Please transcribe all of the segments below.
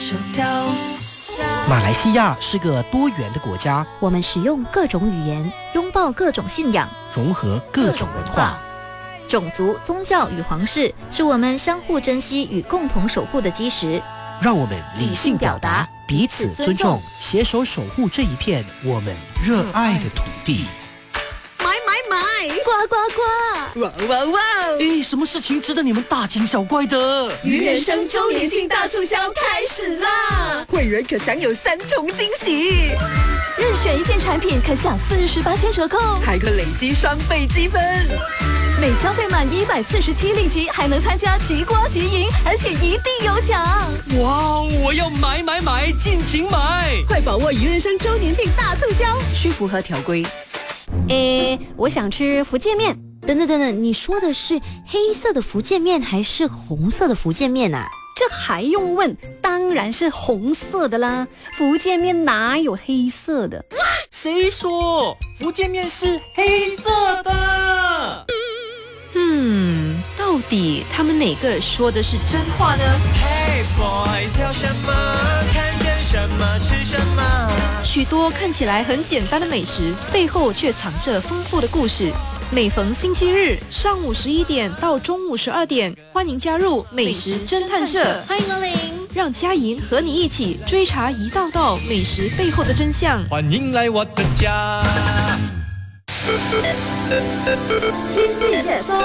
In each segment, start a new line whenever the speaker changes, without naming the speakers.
手条。
马来西亚是个多元的国家，
我们使用各种语言，拥抱各种信仰，
融合各种文化。
种族、宗教与皇室是我们相互珍惜与共同守护的基石。
让我们理性表达，彼此尊重，携手守护这一片我们热爱的土地。
买，
呱呱呱！
哇哇哇！
诶，什么事情值得你们大惊小怪的？
鱼人生周年庆大促销开始啦！会员可享有3重惊喜，
任选一件产品可享48%折扣，
还可累积双倍积分。
每消费满147令吉，还能参加即刮即赢，而且一定有奖！
哇，我要买，尽情买！
快把握鱼人生周年庆大促销，需符合条规。
我想吃福建面。等等，你说的是黑色的福建面还是红色的福建面啊？
这还用问？当然是红色的啦！福建面哪有黑色的？
谁说福建面是黑色的？
到底他们哪个说的是真话呢？
Hey boys， 聊什么？看见什么？吃什么？
许多看起来很简单的美食，背后却藏着丰富的故事。每逢星期日上午11点到中午12点，欢迎加入美食侦探社，
欢迎光临，
让佳莹和你一起追查一道道美食背后的真相。
欢迎来我的家。
今日热搜。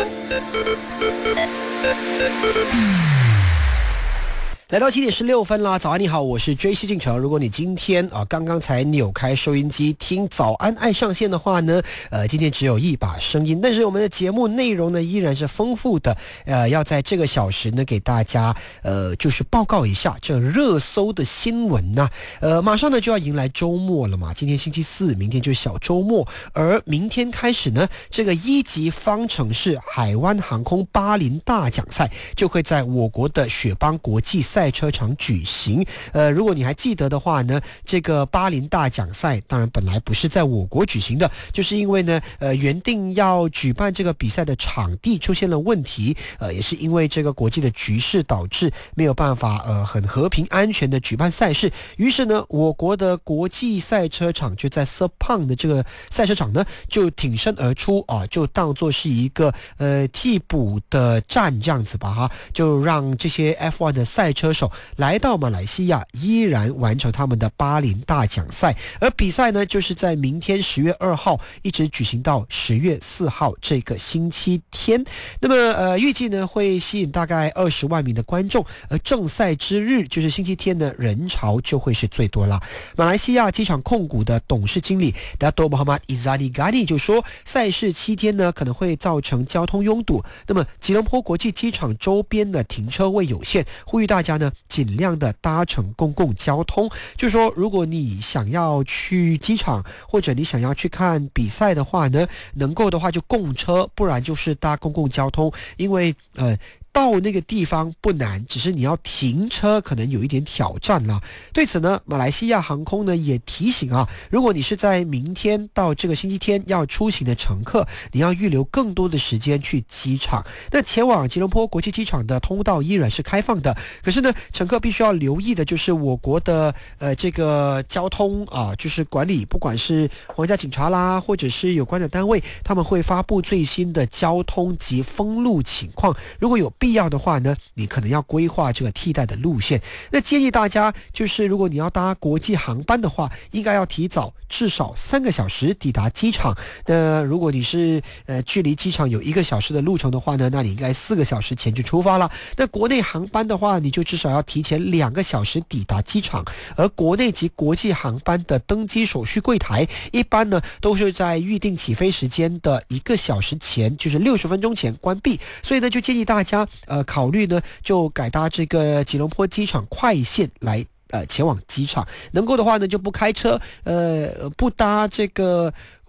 来到7点16分啦，早安你好，我是追西进城。如果你今天刚刚才扭开收音机听早安爱上线的话呢，今天只有一把声音，但是我们的节目内容呢依然是丰富的，要在这个小时呢给大家就是报告一下这热搜的新闻呐。马上呢就要迎来周末了嘛，今天星期四，明天就是小周末，而明天开始呢，这个1级方程式海湾航空巴林大奖赛就会在我国的雪邦国际赛车场举行。如果你还记得的话呢，这个巴林大奖赛当然本来不是在我国举行的，就是因为呢原定要举办这个比赛的场地出现了问题，也是因为这个国际的局势导致没有办法很和平安全的举办赛事。于是呢，我国的国际赛车场就在Sepang的这个赛车场呢就挺身而出就当作是一个替补的站这样子吧哈，就让这些 F1 的赛车手来到马来西亚，依然完成他们的巴林大奖赛。而比赛呢，就是在明天10月2号一直举行到10月4号这个星期天。那么预计呢会吸引大概20万名的观众，而正赛之日就是星期天呢，人潮就会是最多啦。马来西亚机场控股的董事经理 Dato' Muhammad Izzani Ghani 就说，赛事期间呢可能会造成交通拥堵，那么吉隆坡国际机场周边的停车位有限，呼吁大家呢尽量的搭乘公共交通。就说如果你想要去机场或者你想要去看比赛的话呢，能够的话就共车，不然就是搭公共交通，因为到那个地方不难，只是你要停车可能有一点挑战了。对此呢，马来西亚航空呢也提醒如果你是在明天到这个星期天要出行的乘客，你要预留更多的时间去机场。那前往吉隆坡国际机场的通道依然是开放的，可是呢，乘客必须要留意的就是我国的这个交通就是管理，不管是皇家警察啦，或者是有关的单位，他们会发布最新的交通及封路情况。如果有必要的话呢，你可能要规划这个替代的路线。那建议大家就是如果你要搭国际航班的话，应该要提早至少3个小时抵达机场。那如果你是距离机场有1个小时的路程的话呢，那你应该4个小时前就出发了。那国内航班的话，你就至少要提前2个小时抵达机场。而国内及国际航班的登机手续柜台一般呢都是在预定起飞时间的1个小时前，就是60分钟前关闭。所以呢，就建议大家考虑呢就改搭这个吉隆坡机场快线来前往机场。能够的话呢就不开车，不搭这个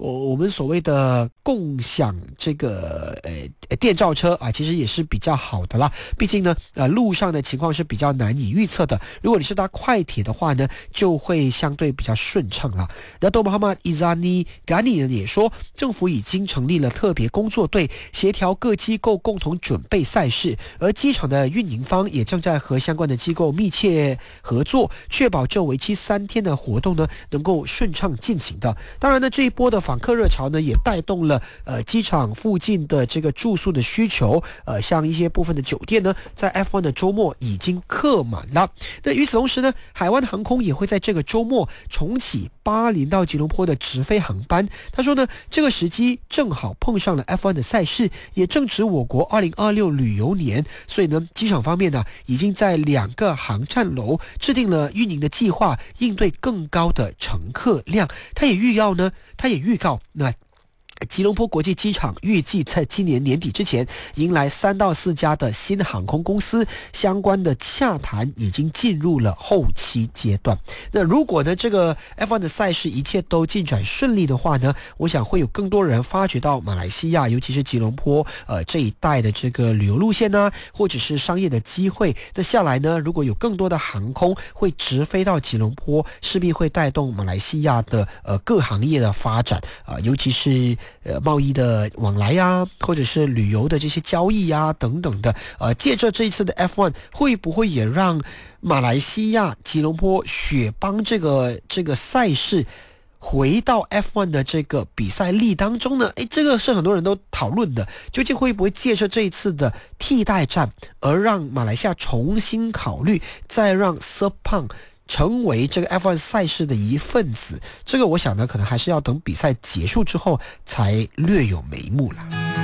我们所谓的共享这个电召车啊，其实也是比较好的啦。毕竟呢，路上的情况是比较难以预测的。如果你是搭快铁的话呢，就会相对比较顺畅啦。那多马哈马伊扎尼嘎尼呢也说，政府已经成立了特别工作队，协调各机构共同准备赛事，而机场的运营方也正在和相关的机构密切合作，确保这为期3天的活动呢能够顺畅进行的。当然呢，这一波的访客热潮呢，也带动了机场附近的这个住宿的需求。像一些部分的酒店呢，在 F1 的周末已经客满了。那与此同时呢，海湾航空也会在这个周末重启巴林到吉隆坡的直飞航班。他说呢，这个时机正好碰上了 F1 的赛事，也正值我国2026旅游年，所以呢，机场方面呢，已经在2个航站楼制定了运营的计划，应对更高的乘客量。他也预告那吉隆坡国际机场预计在今年年底之前迎来3到4家的新航空公司，相关的洽谈已经进入了后期阶段。那如果呢这个 F1 的赛事一切都进展顺利的话呢，我想会有更多人发掘到马来西亚，尤其是吉隆坡这一带的这个旅游路线啊，或者是商业的机会。那下来呢，如果有更多的航空会直飞到吉隆坡，势必会带动马来西亚的各行业的发展尤其是贸易的往来啊，或者是旅游的这些交易啊等等的。借着这一次的 F1， 会不会也让马来西亚吉隆坡雪邦这个赛事回到 F1 的这个比赛力当中呢？这个是很多人都讨论的，究竟会不会借着这一次的替代战，而让马来西亚重新考虑，再让 Sepang成为这个 F1 赛事的一份子？这个我想呢，可能还是要等比赛结束之后才略有眉目了。